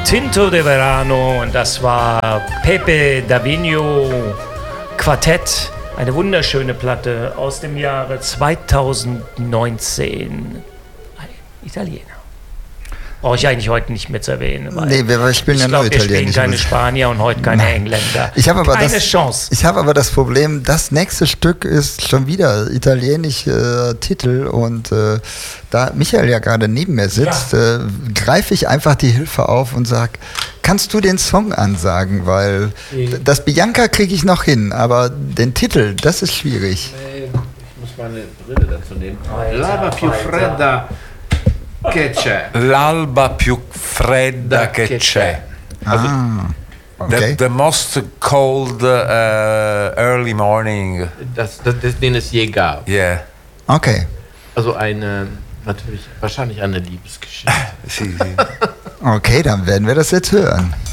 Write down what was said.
Tinto de Verano und das war Pepe Davino Quartett. Eine wunderschöne Platte aus dem Jahre 2019. Italiener. Brauche ich eigentlich heute nicht mehr zu erwähnen. Nee, wir spielen ja nur Italiener. Wir spielen keine Spanier und heute keine Engländer. Keine Chance. Ich habe aber das Problem, das nächste Stück ist schon wieder italienischer Titel und da Michael ja gerade neben mir sitzt, greife ich einfach die Hilfe auf und sage, kannst du den Song ansagen, weil das Bianca kriege ich noch hin, aber den Titel, das ist schwierig. Ich muss meine Brille dazu nehmen. L'alba più fredda che c'è. L'alba più fredda che c'è. Okay. The most cold early morning. Den es je gab. Yeah. Okay. Also wahrscheinlich eine Liebesgeschichte. Okay, dann werden wir das jetzt hören.